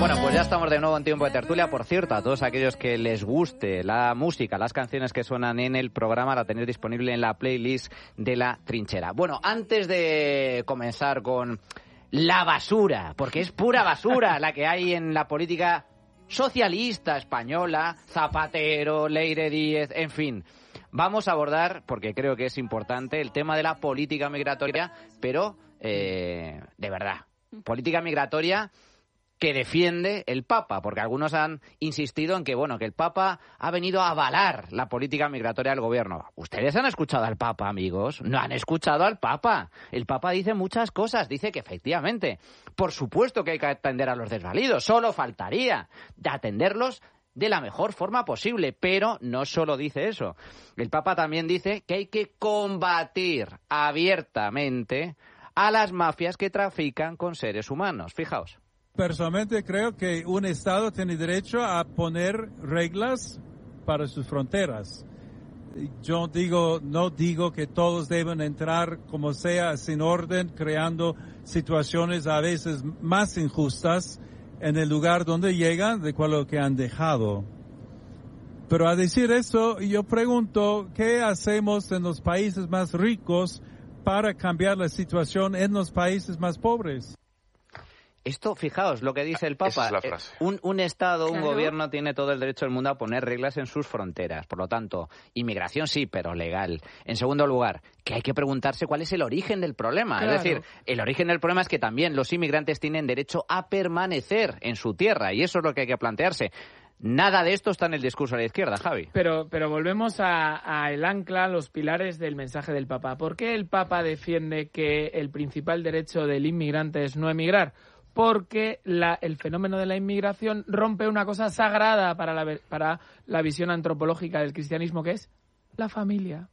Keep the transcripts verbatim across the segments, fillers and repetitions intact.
Bueno, pues ya estamos de nuevo en Tiempo de Tertulia. Por cierto, a todos aquellos que les guste la música, las canciones que suenan en el programa, la tenéis disponible en la playlist de La Trinchera. Bueno, antes de comenzar con la basura, porque es pura basura la que hay en la política socialista española, Zapatero, Leire Díez, en fin. Vamos a abordar, porque creo que es importante, el tema de la política migratoria, pero eh, de verdad, política migratoria que defiende el Papa, porque algunos han insistido en que, bueno, que el Papa ha venido a avalar la política migratoria del gobierno. ¿Ustedes han escuchado al Papa, amigos? No han escuchado al Papa. El Papa dice muchas cosas, dice que efectivamente, por supuesto que hay que atender a los desvalidos, solo faltaría de atenderlos de la mejor forma posible, pero no solo dice eso. El Papa también dice que hay que combatir abiertamente a las mafias que trafican con seres humanos. Fijaos. Personalmente creo que un Estado tiene derecho a poner reglas para sus fronteras. Yo digo, no digo que todos deben entrar como sea, sin orden, creando situaciones a veces más injustas en el lugar donde llegan de cuál lo que han dejado. Pero a decir eso, yo pregunto, ¿qué hacemos en los países más ricos para cambiar la situación en los países más pobres? Esto, fijaos, lo que dice el Papa, Esa es la frase. un, un Estado, Claro. un gobierno tiene todo el derecho del mundo a poner reglas en sus fronteras. Por lo tanto, inmigración sí, pero legal. En segundo lugar, que hay que preguntarse cuál es el origen del problema. Claro. Es decir, el origen del problema es que también los inmigrantes tienen derecho a permanecer en su tierra, y eso es lo que hay que plantearse. Nada de esto está en el discurso de la izquierda, Javi. Pero, pero volvemos a, a el ancla, los pilares del mensaje del Papa. ¿Por qué el Papa defiende que el principal derecho del inmigrante es no emigrar? Porque la, el fenómeno de la inmigración rompe una cosa sagrada para la, para la visión antropológica del cristianismo, que es la familia.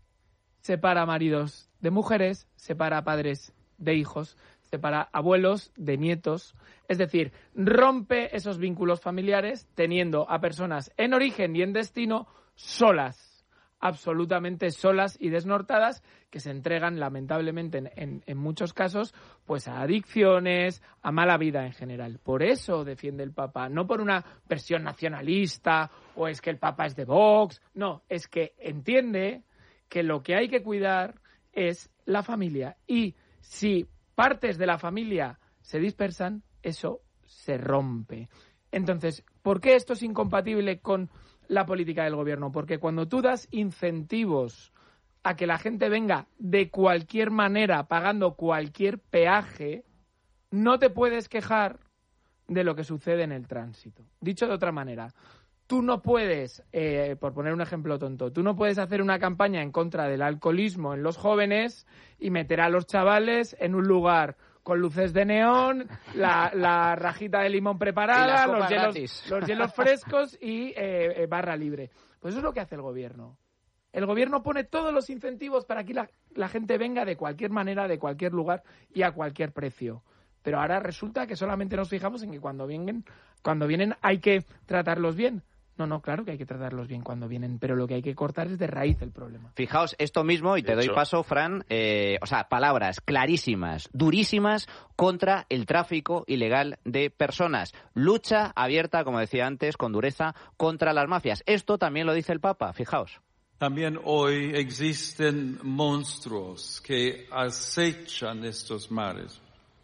Separa maridos de mujeres, separa padres de hijos, separa abuelos de nietos. Es decir, rompe esos vínculos familiares teniendo a personas en origen y en destino solas, absolutamente solas y desnortadas, que se entregan lamentablemente en, en, en muchos casos pues a adicciones, a mala vida en general. Por eso defiende el Papa, no por una versión nacionalista o es que el Papa es de Vox, no, es que entiende que lo que hay que cuidar es la familia, y si partes de la familia se dispersan, eso se rompe. Entonces, ¿por qué esto es incompatible con la política del gobierno? Porque cuando tú das incentivos a que la gente venga de cualquier manera, pagando cualquier peaje, no te puedes quejar de lo que sucede en el tránsito. Dicho de otra manera, tú no puedes, eh, por poner un ejemplo tonto, tú no puedes hacer una campaña en contra del alcoholismo en los jóvenes y meter a los chavales en un lugar con luces de neón, la, la rajita de limón preparada, los hielos, los hielos frescos y eh, eh, barra libre. Pues eso es lo que hace el gobierno. El gobierno pone todos los incentivos para que la, la gente venga de cualquier manera, de cualquier lugar y a cualquier precio. Pero ahora resulta que solamente nos fijamos en que cuando vienen, cuando vienen hay que tratarlos bien. No, no, claro que hay que tratarlos bien cuando vienen, pero lo que hay que cortar es de raíz el problema. Fijaos, esto mismo, y te De doy hecho, paso, Fran, eh, o sea, palabras clarísimas, durísimas, contra el tráfico ilegal de personas. Lucha abierta, como decía antes, con dureza, contra las mafias. Esto también lo dice el Papa, fijaos. También hoy existen monstruos que acechan estos mares.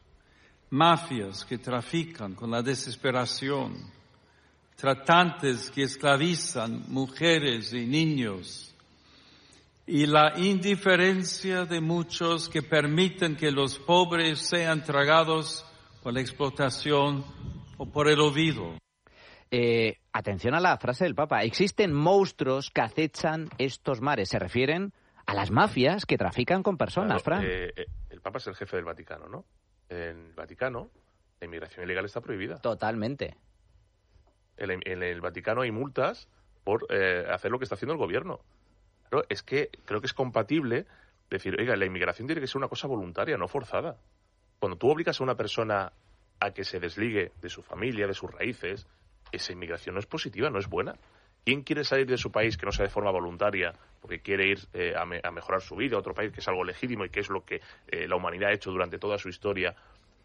Mafias que trafican con la desesperación. Tratantes que esclavizan mujeres y niños, y la indiferencia de muchos que permiten que los pobres sean tragados por la explotación o por el olvido. Eh, atención a la frase del Papa. Existen monstruos que acechan estos mares. Se refieren a las mafias que trafican con personas, Claro, Fran. eh, eh, el Papa es el jefe del Vaticano, ¿no? En el Vaticano, la inmigración ilegal está prohibida. Totalmente. En el, en el Vaticano hay multas por eh, hacer lo que está haciendo el gobierno. Claro, es que creo que es compatible decir, oiga, la inmigración tiene que ser una cosa voluntaria, no forzada. Cuando tú obligas a una persona a que se desligue de su familia, de sus raíces, esa inmigración no es positiva, no es buena. ¿Quién quiere salir de su país que no sea de forma voluntaria porque quiere ir eh, a, me, a mejorar su vida a otro país, que es algo legítimo y que es lo que eh, la humanidad ha hecho durante toda su historia?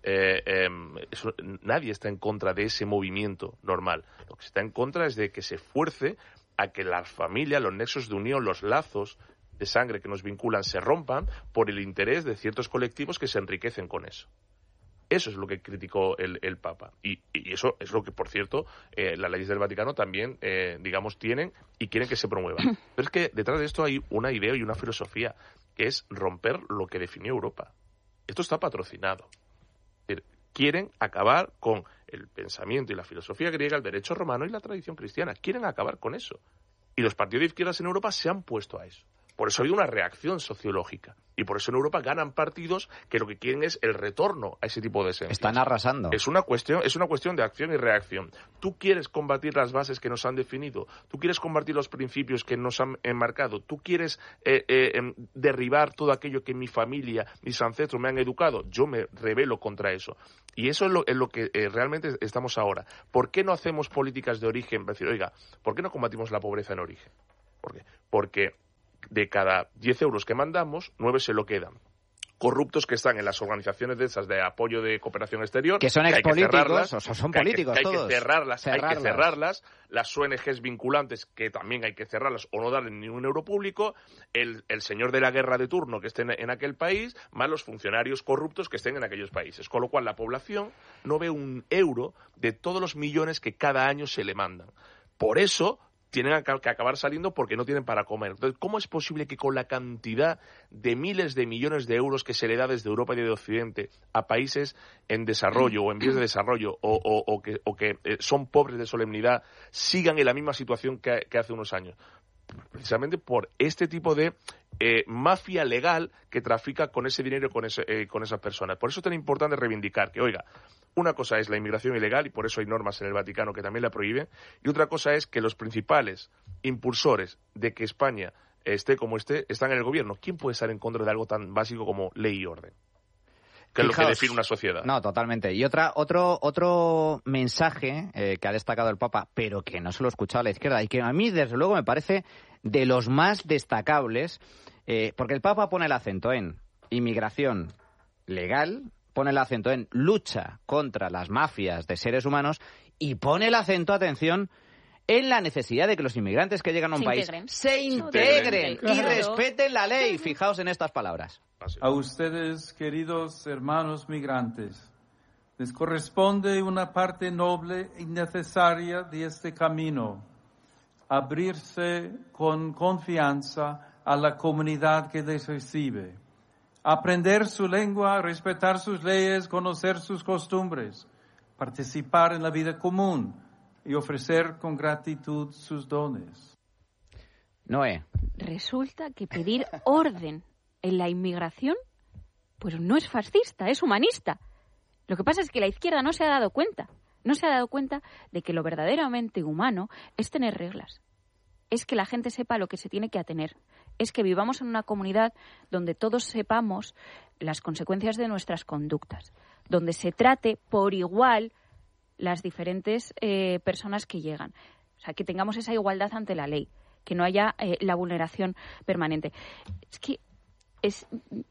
eh, eh, eso, nadie está en contra de ese movimiento normal. Lo que se está en contra es de que se fuerce a que la familia, los nexos de unión, los lazos de sangre que nos vinculan se rompan por el interés de ciertos colectivos que se enriquecen con eso. Eso es lo que criticó el, el Papa. Y, y eso es lo que, por cierto, eh, las leyes del Vaticano también, eh, digamos, tienen y quieren que se promueva. Pero es que detrás de esto hay una idea y una filosofía, que es romper lo que definió Europa. Esto está patrocinado. Es decir, quieren acabar con el pensamiento y la filosofía griega, el derecho romano y la tradición cristiana. Quieren acabar con eso. Y los partidos de izquierdas en Europa se han puesto a eso. Por eso ha habido una reacción sociológica. Y por eso en Europa ganan partidos que lo que quieren es el retorno a ese tipo de esencias. Están arrasando. Es una cuestión, es una cuestión de acción y reacción. Tú quieres combatir las bases que nos han definido. Tú quieres combatir los principios que nos han enmarcado. Tú quieres eh, eh, derribar todo aquello que mi familia, mis ancestros me han educado. Yo me rebelo contra eso. Y eso es lo, es lo que eh, realmente estamos ahora. ¿Por qué no hacemos políticas de origen? Decir, oiga, ¿por qué no combatimos la pobreza en origen? ¿Por qué? Porque de cada diez euros que mandamos, nueve se lo quedan. Corruptos que están en las organizaciones de esas de apoyo de cooperación exterior. Que son expolíticos, o sea, son políticos que hay que, todos. Hay que cerrarlas, cerrarlas, hay que cerrarlas. Las O N Ges vinculantes, que también hay que cerrarlas o no darle ni un euro público. El, el señor de la guerra de turno que esté en, en aquel país, más los funcionarios corruptos que estén en aquellos países. Con lo cual la población no ve un euro de todos los millones que cada año se le mandan. Por eso tienen que acabar saliendo porque no tienen para comer. Entonces, ¿cómo es posible que con la cantidad de miles de millones de euros que se le da desde Europa y de Occidente a países en desarrollo o en vías de desarrollo o, o, o que, o que eh, son pobres de solemnidad, sigan en la misma situación que, que hace unos años? Precisamente por este tipo de eh, mafia legal que trafica con ese dinero y con, ese, eh, con esas personas. Por eso es tan importante reivindicar que, oiga, una cosa es la inmigración ilegal, y por eso hay normas en el Vaticano que también la prohíben, y otra cosa es que los principales impulsores de que España esté como esté están en el gobierno. ¿Quién puede estar en contra de algo tan básico como ley y orden? Que es lo que define una sociedad. No, totalmente. Y otra, otro, otro mensaje eh, que ha destacado el Papa, pero que no se lo ha escuchado a la izquierda, y que a mí, desde luego, me parece de los más destacables, eh, porque el Papa pone el acento en inmigración legal, pone el acento en lucha contra las mafias de seres humanos y pone el acento, atención, en la necesidad de que los inmigrantes que llegan a un se país integren. se integren y Claro. respeten la ley. Fijaos en estas palabras. A ustedes, queridos hermanos migrantes, les corresponde una parte noble y necesaria de este camino, abrirse con confianza a la comunidad que les recibe, aprender su lengua, respetar sus leyes, conocer sus costumbres, participar en la vida común y ofrecer con gratitud sus dones. Noé. Resulta que pedir orden en la inmigración, pues no es fascista, es humanista. Lo que pasa es que la izquierda no se ha dado cuenta, no se ha dado cuenta de que lo verdaderamente humano es tener reglas. Es que la gente sepa lo que se tiene que atener. Es que vivamos en una comunidad donde todos sepamos las consecuencias de nuestras conductas, donde se trate por igual las diferentes eh, personas que llegan. O sea, que tengamos esa igualdad ante la ley, que no haya eh, la vulneración permanente. Es que es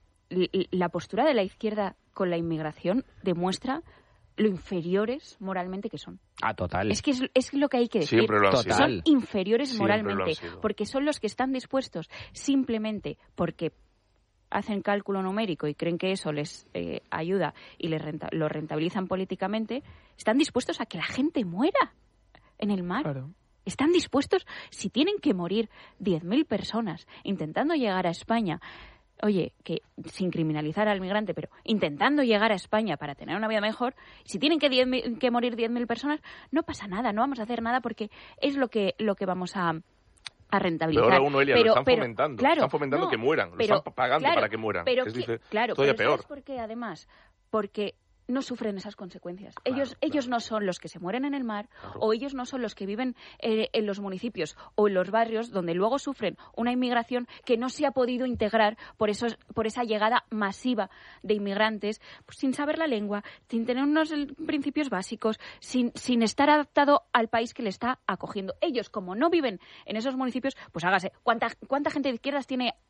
la postura de la izquierda con la inmigración demuestra lo inferiores moralmente que son. Ah, total. Es que es, es lo que hay que decir. Siempre lo han Total. sido. Son inferiores Siempre lo han moralmente, sido. porque son los que están dispuestos simplemente porque hacen cálculo numérico y creen que eso les eh, ayuda y les renta, lo rentabilizan políticamente, están dispuestos a que la gente muera en el mar. Claro. Están dispuestos, si tienen que morir diez mil personas intentando llegar a España, oye, que sin criminalizar al migrante, pero intentando llegar a España para tener una vida mejor, si tienen que, diez mil, que morir diez mil personas, no pasa nada, no vamos a hacer nada porque es lo que, lo que vamos a, a rentabilizar. Pero ahora uno, Elia, pero, lo están pero, fomentando. Claro, están fomentando no, que mueran. Lo pero, están pagando claro, para que mueran. Pero Es que, dice, claro, todavía pero peor. ¿sabes por qué? Además, porque no sufren esas consecuencias. Claro, ellos claro. ellos no son los que se mueren en el mar, Claro. o ellos no son los que viven eh, en los municipios o en los barrios donde luego sufren una inmigración que no se ha podido integrar por esos, por esa llegada masiva de inmigrantes, pues, sin saber la lengua, sin tener unos principios básicos, sin, sin estar adaptado al país que le está acogiendo. Ellos, como no viven en esos municipios, pues hágase. ¿Cuánta, cuánta gente de izquierdas tiene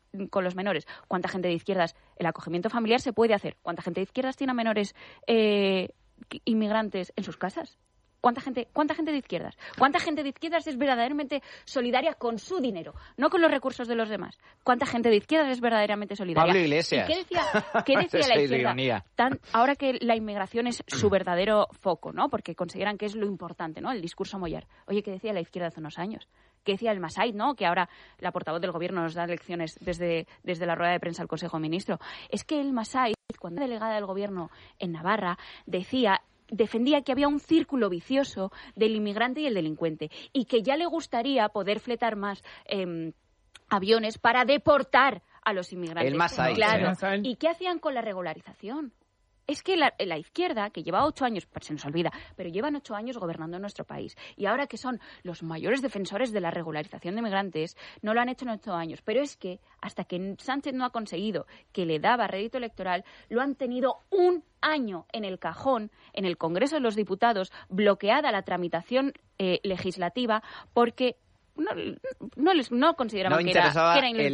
con los menores. ¿Cuánta gente de izquierdas? El acogimiento familiar se puede hacer. ¿Cuánta gente de izquierdas tiene a menores eh, inmigrantes en sus casas? ¿Cuánta gente, ¿Cuánta gente de izquierdas? ¿Cuánta gente de izquierdas es verdaderamente solidaria con su dinero, no con los recursos de los demás? ¿Cuánta gente de izquierdas es verdaderamente solidaria? Pablo Iglesias. ¿Y qué decía, qué decía la izquierda? Tan, ahora que la inmigración es su verdadero foco, ¿no? Porque consideran que es lo importante, ¿no? El discurso Mollar. Oye, ¿qué decía la izquierda hace unos años? ¿Qué decía el Massaid, ¿no? Que ahora la portavoz del Gobierno nos da lecciones desde, desde la rueda de prensa al Consejo de Ministros. Es que el Massaid, cuando era delegada del Gobierno en Navarra, decía... defendía que había un círculo vicioso del inmigrante y el delincuente y que ya le gustaría poder fletar más eh, aviones para deportar a los inmigrantes. El Massaid. Claro. ¿eh? ¿Y qué hacían con la regularización? Es que la, la izquierda, que lleva ocho años, se nos olvida, pero llevan ocho años gobernando en nuestro país. Y ahora que son los mayores defensores de la regularización de migrantes, no lo han hecho en ocho años. Pero es que hasta que Sánchez no ha conseguido que le daba rédito electoral, lo han tenido un año en el cajón, en el Congreso de los Diputados, bloqueada la tramitación eh, legislativa, porque no, no, les, no consideraban no que, era, que era el